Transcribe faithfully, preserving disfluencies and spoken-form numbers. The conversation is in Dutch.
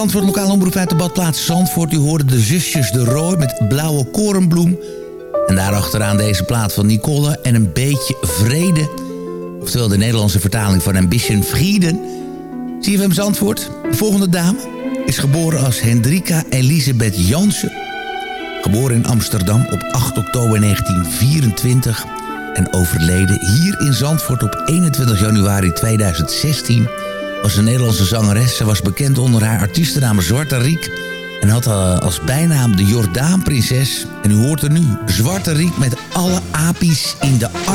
Zandvoort, lokale omroep uit de badplaats Zandvoort. U hoorde de zusjes De Rooij met Blauwe Korenbloem. En daarachteraan deze plaat van Nicole en Een Beetje Vrede. Oftewel de Nederlandse vertaling van Ambition Frieden. C F M Zandvoort. De volgende dame is geboren als Hendrika Elisabeth Jansen. Geboren in Amsterdam op acht oktober negentien vierentwintig. En overleden hier in Zandvoort op eenentwintig januari tweeduizend zestien... was een Nederlandse zangeres. Ze was bekend onder haar artiestennaam Zwarte Riek. En had als bijnaam de Jordaanprinses. En u hoort er nu Zwarte Riek met alle apies in de arm.